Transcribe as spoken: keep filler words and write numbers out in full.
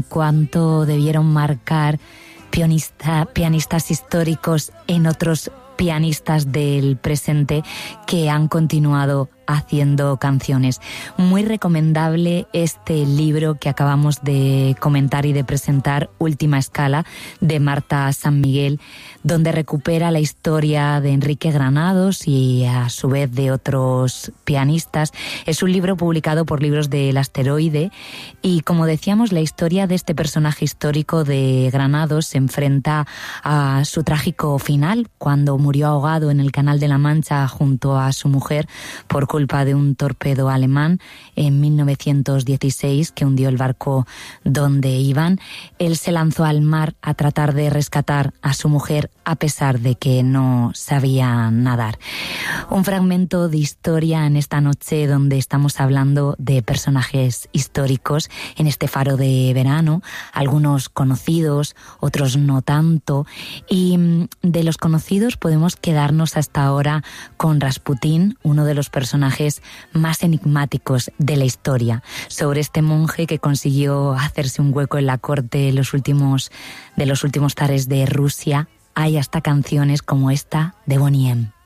cuánto debieron marcar pianista, pianistas históricos en otros pianistas del presente que han continuado haciendo canciones. Muy recomendable este libro que acabamos de comentar y de presentar, Última Escala, de Marta San Miguel, donde recupera la historia de Enrique Granados y a su vez de otros pianistas. Es un libro publicado por Libros del Asteroide y, como decíamos, la historia de este personaje histórico de Granados se enfrenta a su trágico final cuando murió ahogado en el Canal de la Mancha junto a su mujer por culpa de un torpedo alemán en mil novecientos dieciséis que hundió el barco donde iban. Él se lanzó al mar a tratar de rescatar a su mujer a pesar de que no sabía nadar. Un fragmento de historia en esta noche donde estamos hablando de personajes históricos en este faro de verano, algunos conocidos, otros no tanto, y de los conocidos podemos quedarnos hasta ahora con Rasputín, uno de los personajes más enigmáticos de la historia, sobre este monje que consiguió hacerse un hueco en la corte los últimos, de los últimos zares de Rusia. Hay hasta canciones como esta de Bonnie M.